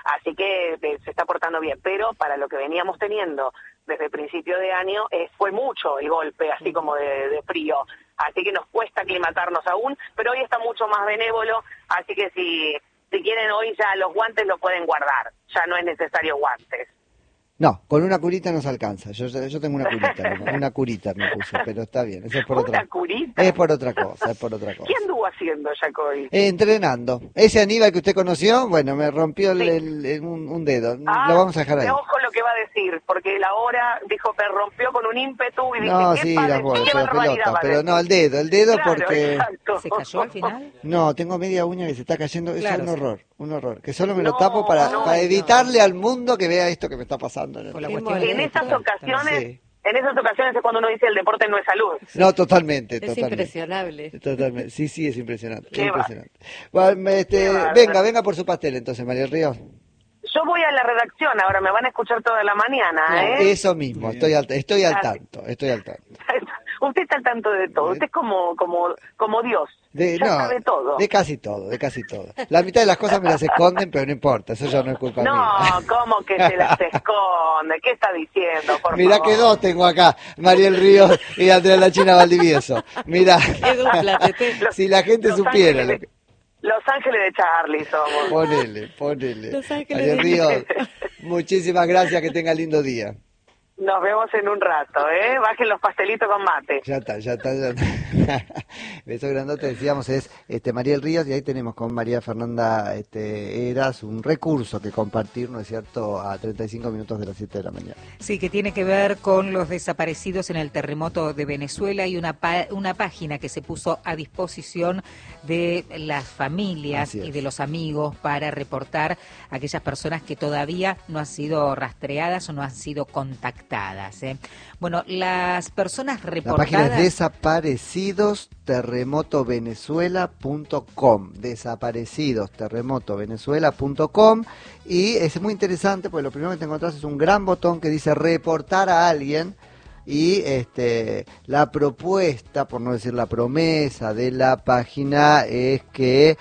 Así que eh, se está portando bien, pero para lo que veníamos teniendo desde el principio de año, eh, fue mucho el golpe, así como de, de frío. Así que nos cuesta aclimatarnos aún, pero hoy está mucho más benévolo, así que si, si quieren hoy ya los guantes lo pueden guardar, ya no es necesario guantes. No, con una curita nos alcanza. Yo yo tengo una curita, ¿no? Una curita me puse, pero está bien. Eso es por ¿Una otra. curita? Es por otra cosa, es por otra cosa. ¿Qué anduvo haciendo, Jacobi? Eh, entrenando. Ese Aníbal que usted conoció, bueno, me rompió el, Sí. el- el- un, un dedo. Ah, Lo vamos a dejar ahí. ojo lo que va a decir, porque la hora dijo que rompió con un ímpetu y dije, No, ¿qué, sí, padre, la, juego, qué la barbaridad pelota, va a pero decir? no, el dedo, el dedo Claro, porque... exacto. ¿Se cayó al final? No, tengo media uña que se está cayendo, eso Claro, es un sí. horror, un horror. Que solo me lo No, tapo para, no, para no. evitarle al mundo que vea esto que me está pasando. en el- Por la Qué cuestión En estética esas ocasiones, Sí. en esas ocasiones es cuando uno dice el deporte no es salud. No, totalmente, Es totalmente. impresionable. Totalmente. Sí, sí, es impresionante. Qué es va- impresionante. Bueno, este, qué bárbaro. venga, venga por su pastel entonces, María del Río. Yo voy a la redacción ahora, me van a escuchar toda la mañana, ¿eh? Eso mismo, estoy al, estoy al Ah, tanto, estoy al tanto. Usted está al tanto de todo, usted es como como como Dios, De, ya no, sabe todo. de casi todo, de casi todo. La mitad de las cosas me las esconden, pero no importa, eso ya no es culpa No, mía. ¿cómo que se las esconde? ¿Qué está diciendo, por Mirá favor? que dos tengo acá, Mariel Ríos y Andrea La China Valdivieso. Mirá, Qué dupla, Tete. si la gente Los supiera. Ángeles Lo de- que... Los Ángeles de Charlie somos. Ponele, ponele. Los Ángeles Mariel de- Ríos, muchísimas gracias, que tenga lindo día. Nos vemos en un rato, ¿eh? Bajen los pastelitos con mate. Ya está, ya está. Ya está. Beso grandote, decíamos, es este Mariel Ríos, y ahí tenemos con María Fernanda este, Eras un recurso que compartir, ¿no es cierto?, a treinta y cinco minutos de las siete de la mañana. Sí, que tiene que ver con los desaparecidos en el terremoto de Venezuela y una, pa- una página que se puso a disposición de las familias Así es. y de los amigos para reportar a aquellas personas que todavía no han sido rastreadas o no han sido contactadas. ¿eh? Bueno, las personas La reportadas... página es desaparecidos terremoto venezuela punto com, desaparecidos terremoto venezuela punto com, y es muy interesante porque lo primero que te encontrás es un gran botón que dice reportar a alguien. Y este la propuesta, por no decir la promesa de la página, es que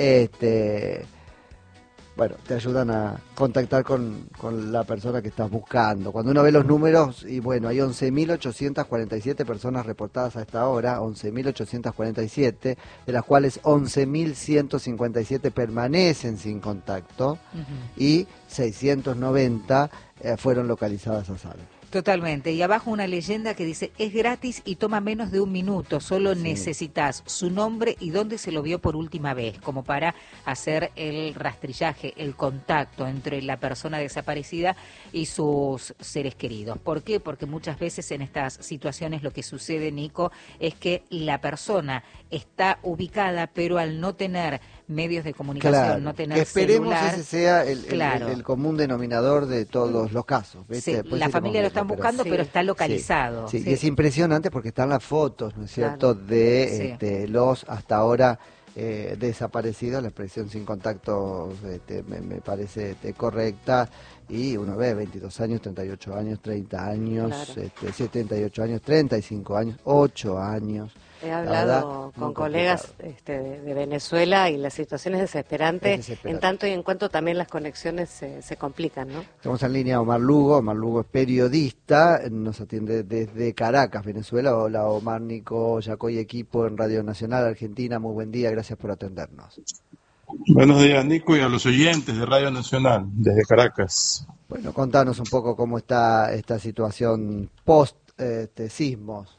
este bueno, te ayudan a contactar con, con la persona que estás buscando. Cuando uno ve los números, y bueno, hay once mil ochocientas cuarenta y siete personas reportadas a esta hora, once mil ochocientas cuarenta y siete, de las cuales once mil ciento cincuenta y siete permanecen sin contacto, Ujú. y seiscientos noventa eh, fueron localizadas a salvo. Totalmente. Y abajo una leyenda que dice, es gratis y toma menos de un minuto, solo Sí. necesitas su nombre y dónde se lo vio por última vez, como para hacer el rastrillaje, el contacto entre la persona desaparecida y sus seres queridos. ¿Por qué? Porque muchas veces en estas situaciones lo que sucede, Nico, es que la persona está ubicada, pero al no tener medios de comunicación, Claro, no tener que esperemos celular, ese sea el, el- claro. el- el común denominador de todos los casos. ¿viste? Sí, Después la iremos familia lo viendo, están pero- buscando, Sí. pero está Sí, localizado. sí, Sí. y es impresionante porque están las fotos, ¿no es Claro. cierto?, de Sí. este, los hasta ahora eh, desaparecidos. La expresión sin contacto este, me, me parece este, correcta, y uno ve veintidós años, treinta y ocho años, treinta años, Claro. este, setenta y ocho años, treinta y cinco años, ocho años. He La hablado verdad, con muy colegas complicado. este, de, de Venezuela y la situación es desesperante, Es desesperante. en tanto y en cuanto también las conexiones se, se complican, ¿no? Estamos en línea Omar Lugo. Omar Lugo es periodista, nos atiende desde Caracas, Venezuela. Hola Omar, Nico, Yacoy, equipo en Radio Nacional Argentina. Muy buen día, gracias por atendernos. Buenos días, Nico, y a los oyentes de Radio Nacional, desde Caracas. Bueno, contanos un poco cómo está esta situación post este, sismos.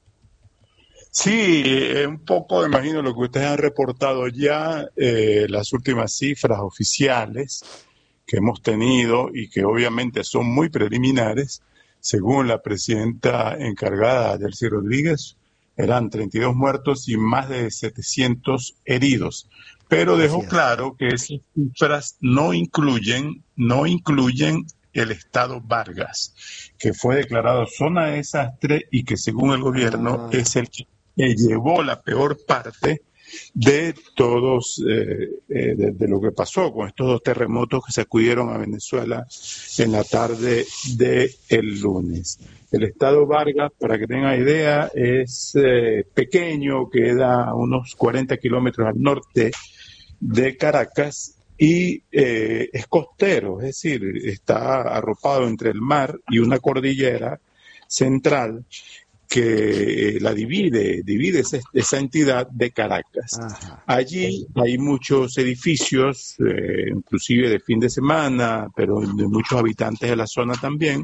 Sí, eh, un poco, imagino lo que ustedes han reportado ya, eh, las últimas cifras oficiales que hemos tenido y que obviamente son muy preliminares, según la presidenta encargada, Delcy Rodríguez, eran treinta y dos muertos y más de setecientos heridos. Pero dejó Así es. claro que esas cifras no incluyen, no incluyen el estado Vargas, que fue declarado zona de desastre y que según el gobierno Ah. es el que que llevó la peor parte de todos, eh, eh, de, de lo que pasó con estos dos terremotos que sacudieron a Venezuela en la tarde del lunes. El estado Vargas, para que tengan idea, es eh, pequeño, queda a unos cuarenta kilómetros al norte de Caracas, y eh, es costero, es decir, está arropado entre el mar y una cordillera central que la divide, divide esa, esa entidad de Caracas. Ajá. Allí hay muchos edificios, eh, inclusive de fin de semana, pero de muchos habitantes de la zona también,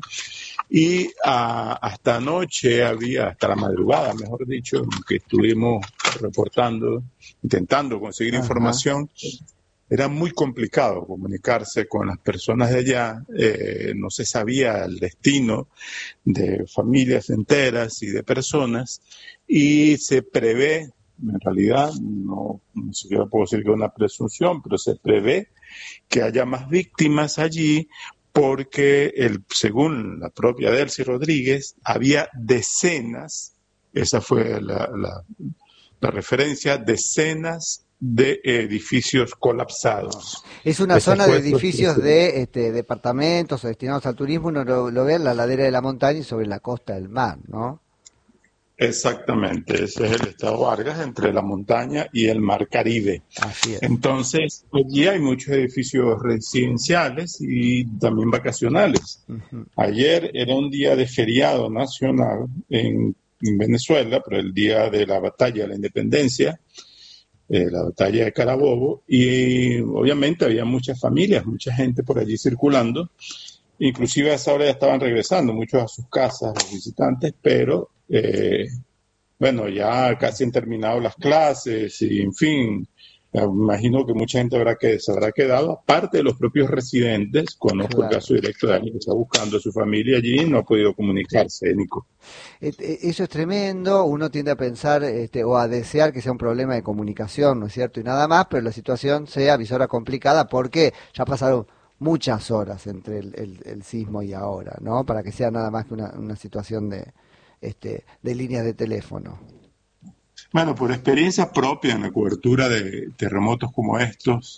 y a, hasta anoche había, hasta la madrugada, mejor dicho, que estuvimos reportando, intentando conseguir Ajá. información. Era muy complicado comunicarse con las personas de allá, eh, no se sabía el destino de familias enteras y de personas, y se prevé, en realidad, no, no siquiera puedo decir que es una presunción, pero se prevé que haya más víctimas allí, porque el, según la propia Delcy Rodríguez, había decenas, esa fue la, la, la referencia, decenas de edificios colapsados. Es una Esa zona fue de su edificios expresión. de este, departamentos o destinados al turismo, uno lo, lo ve en la ladera de la montaña y sobre la costa del mar, ¿no? Exactamente, ese es el estado Vargas, entre la montaña y el mar Caribe. Así es. Entonces, allí hay muchos edificios residenciales y también vacacionales. Ujú. Ayer era un día de feriado nacional en, en Venezuela, pero el día de la batalla de la independencia, eh, la batalla de Carabobo, y obviamente había muchas familias, mucha gente por allí circulando. Inclusive a esa hora ya estaban regresando muchos a sus casas, los visitantes, pero eh, bueno, ya casi han terminado las clases y en fin, me imagino que mucha gente habrá que, se habrá quedado, aparte de los propios residentes. Conozco Claro. el caso directo de alguien que está buscando a su familia allí y no ha podido comunicarse, Nico. Et- eh, Eso es tremendo, uno tiende a pensar este, o a desear que sea un problema de comunicación, ¿no es cierto? Y nada más, pero la situación se avisora complicada porque ya pasaron muchas horas entre el, el- el sismo y ahora, ¿no? Para que sea nada más que una, una situación de, este, de líneas de teléfono. Bueno, por experiencia propia en la cobertura de terremotos como estos,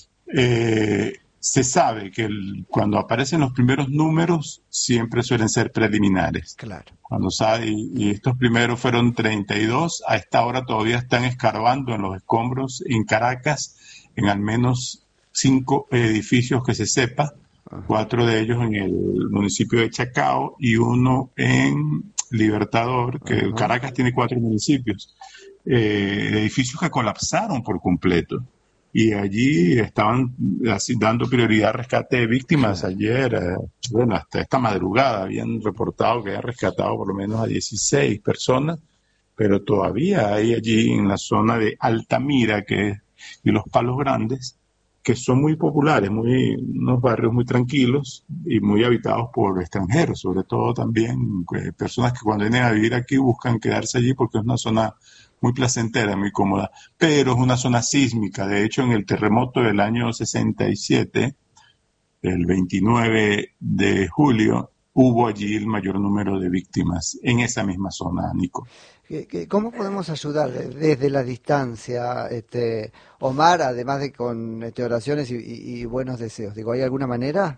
eh, se sabe que el- cuando aparecen los primeros números siempre suelen ser preliminares. Claro. Cuando sabe, y, y estos primeros fueron treinta y dos, a esta hora todavía están escarbando en los escombros en Caracas, en al menos cinco edificios que se sepa, Ajá. cuatro de ellos en el municipio de Chacao y uno en Libertador, que Ajá. Caracas tiene cuatro municipios, eh, edificios que colapsaron por completo. Y allí estaban así, dando prioridad al rescate de víctimas. Claro. Ayer, eh, bueno, hasta esta madrugada habían reportado que habían rescatado por lo menos a dieciséis personas, pero todavía hay allí en la zona de Altamira que, y Los Palos Grandes, que son muy populares, muy, unos barrios muy tranquilos y muy habitados por extranjeros, sobre todo también eh, personas que cuando vienen a vivir aquí buscan quedarse allí porque es una zona muy placentera, muy cómoda, pero es una zona sísmica. De hecho, en el terremoto del año sesenta y siete, el veintinueve de julio, hubo allí el mayor número de víctimas en esa misma zona, Nico. ¿Qué- qué- ¿Cómo podemos ayudar de- desde la distancia, este, Omar, además de con este, oraciones y, y- y buenos deseos? Digo, ¿hay alguna manera?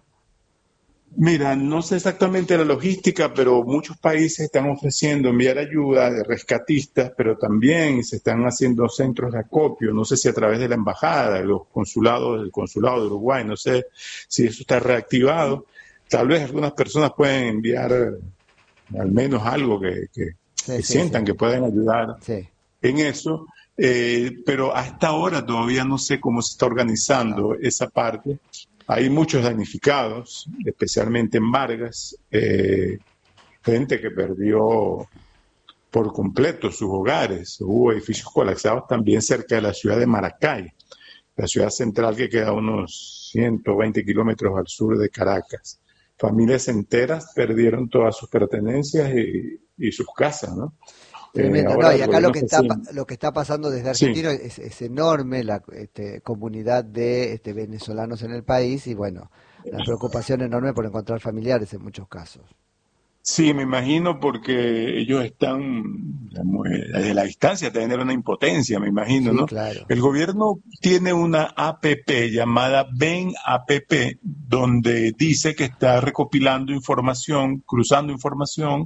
Mira, no sé exactamente la logística, pero muchos países están ofreciendo enviar ayuda de rescatistas, pero también se están haciendo centros de acopio, no sé si a través de la embajada, de los consulados, del consulado de Uruguay, no sé si eso está reactivado. Tal vez algunas personas pueden enviar eh, al menos algo que, que, Sí, que sí, sientan sí. que pueden ayudar Sí. en eso, eh, pero hasta ahora todavía no sé cómo se está organizando esa parte. Hay muchos damnificados, especialmente en Vargas, eh, gente que perdió por completo sus hogares. Hubo edificios colapsados también cerca de la ciudad de Maracay, la ciudad central que queda a unos ciento veinte kilómetros al sur de Caracas. Familias enteras perdieron todas sus pertenencias y, y sus casas, ¿no? Tremendo, Eh, ahora no, y el acá lo gobierno que está está pa- haciendo- lo que está pasando desde Sí. Argentina es, es enorme la este, comunidad de este, venezolanos en el país y bueno, la preocupación enorme por encontrar familiares en muchos casos. Sí, me imagino porque ellos están, digamos, eh, desde la distancia, tener una impotencia, me imagino, Sí, ¿no? claro. El gobierno tiene una app llamada Ven App, donde dice que está recopilando información, cruzando información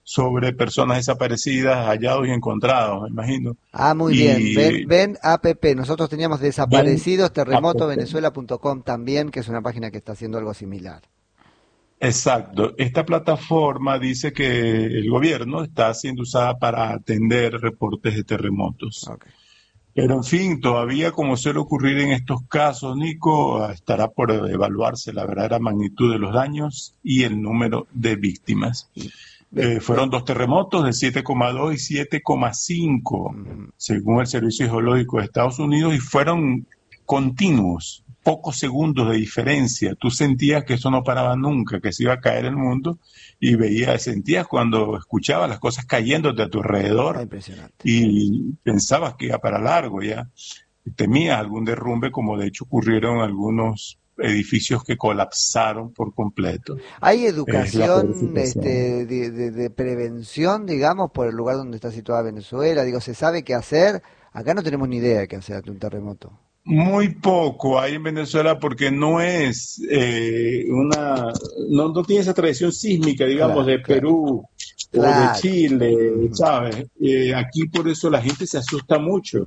sobre personas desaparecidas, hallados y encontrados, me imagino. Ah, muy y bien. Ven, ven app. Nosotros teníamos desaparecidos, terremoto app. venezuela punto com también, que es una página que está haciendo algo similar. Exacto. Esta plataforma dice que el gobierno está siendo usada para atender reportes de terremotos. Okay. Pero en fin, todavía como suele ocurrir en estos casos, Nico, estará por evaluarse la verdadera magnitud de los daños y el número de víctimas. Eh, fueron dos terremotos de siete coma dos y siete coma cinco, uh-huh. según el Servicio Geológico de Estados Unidos, y fueron continuos, pocos segundos de diferencia. Tú sentías que eso no paraba nunca, que se iba a caer el mundo, y veías, sentías cuando escuchabas las cosas cayéndote a tu alrededor, impresionante. Y pensabas que iba para largo ya. Temías algún derrumbe, como de hecho ocurrieron algunos edificios que colapsaron por completo. ¿Hay educación este, de, de, de prevención, digamos, por el lugar donde está situada Venezuela? Digo, ¿se sabe qué hacer? Acá no tenemos ni idea de qué hacer ante un terremoto. Muy poco hay en Venezuela porque no es eh, una, no, no tiene esa tradición sísmica, digamos, claro, de Perú claro. o claro. de Chile, ¿sabes? Eh, aquí por eso la gente se asusta mucho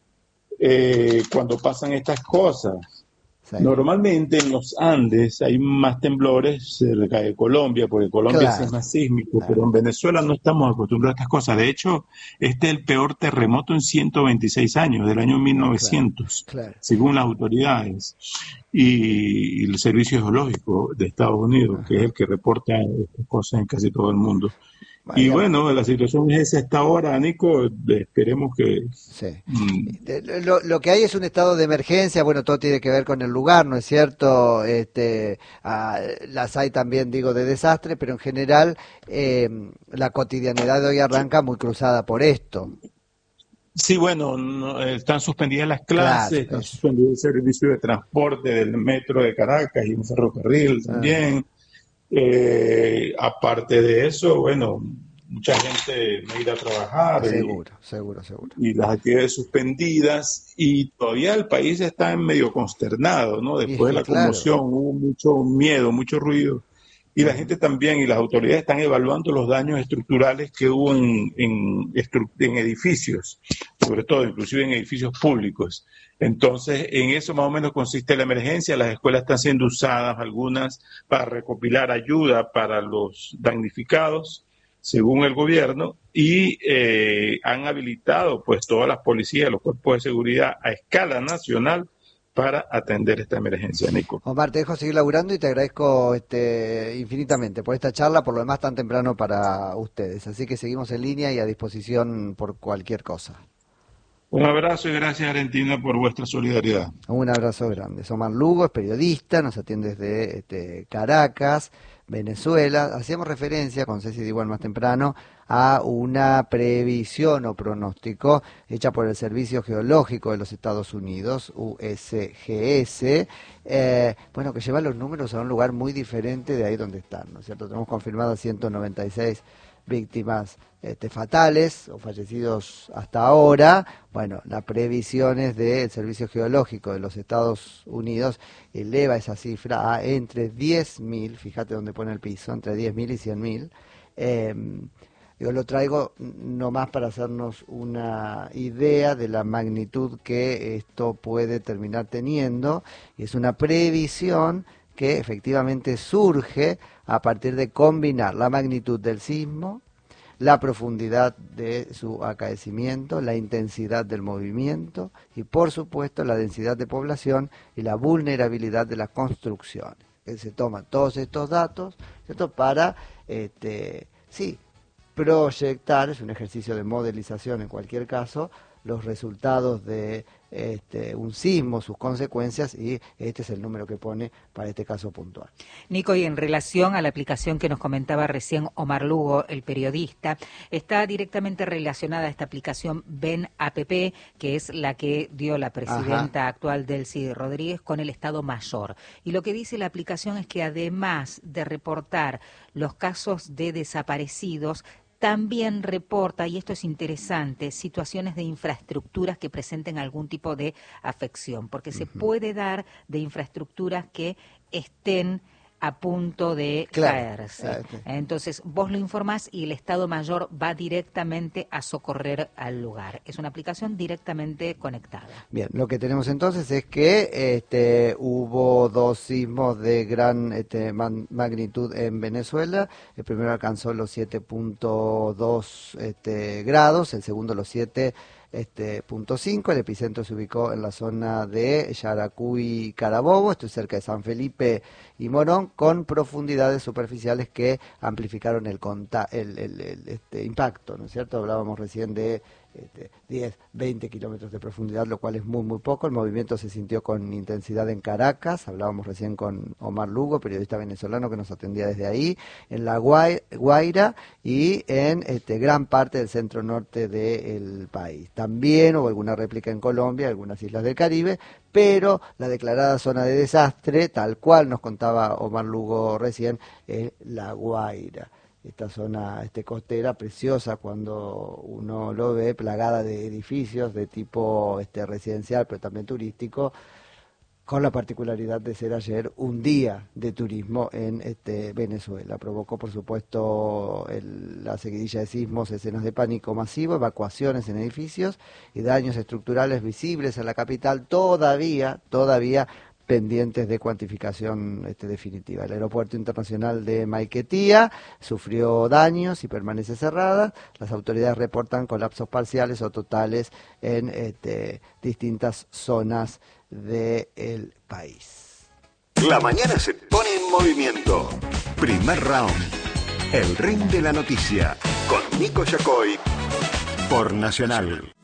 eh, cuando pasan estas cosas. Sí. Normalmente en los Andes hay más temblores cerca de Colombia, porque Colombia claro. es más sísmico, claro. pero en Venezuela no estamos acostumbrados a estas cosas. De hecho, este es el peor terremoto en ciento veintiséis años, del año mil novecientos, claro. Claro. según las autoridades y, y el Servicio Geológico de Estados Unidos, Ajá. que es el que reporta estas cosas en casi todo el mundo. Vaya. Y bueno, la situación es esa hasta ahora, Nico, esperemos que... Sí. Mm. Lo, lo que hay es un estado de emergencia, bueno, todo tiene que ver con el lugar, ¿no es cierto? Este, ah, las hay también, digo, de desastre, pero en general eh, la cotidianidad de hoy arranca muy cruzada por esto. Sí, bueno, no, están suspendidas las clases, claro, están suspendidos el servicio de transporte del metro de Caracas y un ferrocarril también. Ah. Eh, aparte de eso, bueno, mucha gente no irá a trabajar. Seguro, y, seguro, seguro. Y las actividades suspendidas, y todavía el país está en medio consternado, ¿no? Después de la claro. conmoción hubo mucho miedo, mucho ruido. Y la gente también, y las autoridades están evaluando los daños estructurales que hubo en, en, en edificios, sobre todo, inclusive en edificios públicos. Entonces, en eso más o menos consiste la emergencia. Las escuelas están siendo usadas, algunas, para recopilar ayuda para los damnificados, según el gobierno, y eh, han habilitado pues todas las policías, los cuerpos de seguridad a escala nacional para atender esta emergencia, Nico. Omar, te dejo seguir laburando y te agradezco este, infinitamente por esta charla, por lo demás tan temprano para ustedes. Así que seguimos en línea y a disposición por cualquier cosa. Un abrazo y gracias, Argentina, por vuestra solidaridad. Un abrazo grande. Omar Lugo es periodista, nos atiende desde este, Caracas, Venezuela. Hacíamos referencia, con Ceci de igual más temprano, a una previsión o pronóstico hecha por el Servicio Geológico de los Estados Unidos, U S G S, eh, bueno, que lleva los números a un lugar muy diferente de ahí donde están, ¿no es cierto? Tenemos confirmadas ciento noventa y seis víctimas este, fatales o fallecidos hasta ahora. Bueno, las previsiones del Servicio Geológico de los Estados Unidos eleva esa cifra a entre diez mil, fíjate dónde pone el piso, entre diez mil y cien mil. Eh, yo lo traigo nomás para hacernos una idea de la magnitud que esto puede terminar teniendo, y es una previsión que efectivamente surge a partir de combinar la magnitud del sismo, la profundidad de su acaecimiento, la intensidad del movimiento y, por supuesto, la densidad de población y la vulnerabilidad de las construcciones. Se toman todos estos datos, ¿cierto?, para, este, sí, proyectar, es un ejercicio de modelización en cualquier caso, los resultados de este, un sismo, sus consecuencias, y este es el número que pone para este caso puntual. Nico, y en relación a la aplicación que nos comentaba recién Omar Lugo, el periodista, está directamente relacionada a esta aplicación Ven App, que es la que dio la presidenta Ajá. actual Delcy Rodríguez con el Estado Mayor. Y lo que dice la aplicación es que además de reportar los casos de desaparecidos, también reporta, y esto es interesante, situaciones de infraestructuras que presenten algún tipo de afección, porque uh-huh. se puede dar de infraestructuras que estén a punto de Claro. caerse. Ah, sí. Entonces vos lo informás y el Estado Mayor va directamente a socorrer al lugar. Es una aplicación directamente conectada. Bien, lo que tenemos entonces es que este, hubo dos sismos de gran este, man- magnitud en Venezuela. El primero alcanzó los siete punto dos este, grados, el segundo los siete este, punto cinco. El epicentro se ubicó en la zona de Yaracuy, Carabobo, esto es cerca de San Felipe y Morón, con profundidades superficiales que amplificaron el, conta el, el, el, este, impacto, ¿no es cierto? Hablábamos recién de este, diez, veinte kilómetros de profundidad, lo cual es muy, muy poco. El movimiento se sintió con intensidad en Caracas, hablábamos recién con Omar Lugo, periodista venezolano que nos atendía desde ahí, en La Guai- Guaira y en este, gran parte del centro norte del país. También hubo alguna réplica en Colombia, algunas islas del Caribe, pero la declarada zona de desastre, tal cual nos contaba Omar Lugo recién, es La Guaira. Esta zona este, costera preciosa cuando uno lo ve, plagada de edificios de tipo este, residencial, pero también turístico, con la particularidad de ser ayer un día de turismo en este, Venezuela. Provocó, por supuesto, el- la seguidilla de sismos, escenas de pánico masivo, evacuaciones en edificios y daños estructurales visibles en la capital, todavía, todavía pendientes de cuantificación este, definitiva. El aeropuerto internacional de Maiquetía sufrió daños y permanece cerrada. Las autoridades reportan colapsos parciales o totales en este, distintas zonas del país. La mañana se pone en movimiento. Primer round. El ring de la noticia. Con Nico Yacoy. Por Nacional.